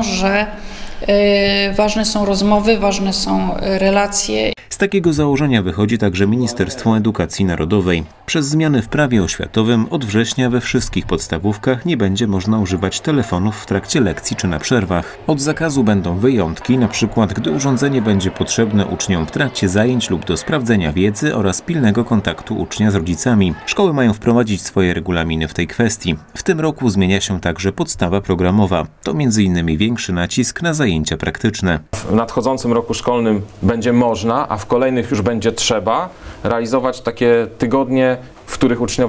wiadomo, że ważne są rozmowy, ważne są relacje. Z takiego założenia wychodzi także Ministerstwo Edukacji Narodowej. Przez zmiany w prawie oświatowym od września we wszystkich podstawówkach nie będzie można używać telefonów w trakcie lekcji czy na przerwach. Od zakazu będą wyjątki, np. gdy urządzenie będzie potrzebne uczniom w trakcie zajęć lub do sprawdzenia wiedzy oraz pilnego kontaktu ucznia z rodzicami. Szkoły mają wprowadzić swoje regulaminy w tej kwestii. W tym roku zmienia się także podstawa programowa. To m.in. większy nacisk na zajęcia praktyczne. W nadchodzącym roku szkolnym będzie można, a w kolejnych już będzie trzeba realizować takie tygodnie, w których uczniowie